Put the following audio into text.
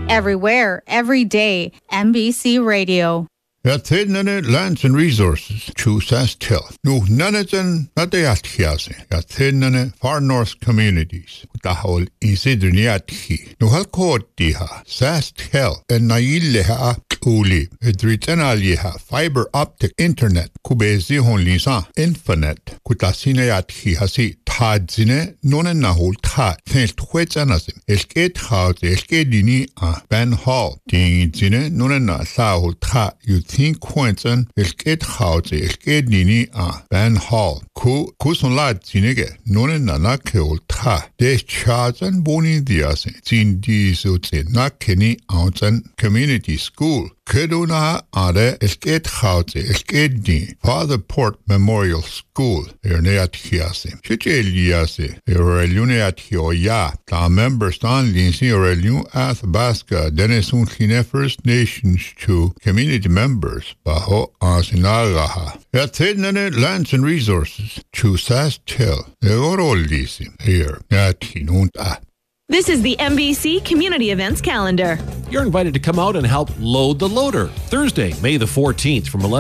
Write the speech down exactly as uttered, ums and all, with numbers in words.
Everywhere, every day, N B C Radio. Ja, tednane lands and resources, choosas tell. No, nanajan, not the athiase. Ja, tednane far north communities. The whole isidriniathi. No halkotiha, sas tell, and naileha uli. Edritanaliha, fiber optic internet, kubezi honlisa, infinite. Kutasineathi hasi, tadzine, nonanahul ta, think twetsanazim. Elket house, elkedini a, ban hall. Dingzine, nonana sahul ta, you think Quentin el get house el get nini a Van Hall ku kuson lad zinege nonen nana keol ta des chargen boni dias zin disute na keni outan community school keduna ade el get house el get ni Father Port Memorial School erneat hiase cheliase ereliuneat hioya ta members on linsi ereliu Athabasca Denison Clean First Nations to community members bajo asinagaha. Yatednane lands and resources. Chusas tell. Eorolisim here. Yatinunta. This is the N B C Community Events Calendar. You're invited to come out and help load the loader Thursday, May the fourteenth from eleven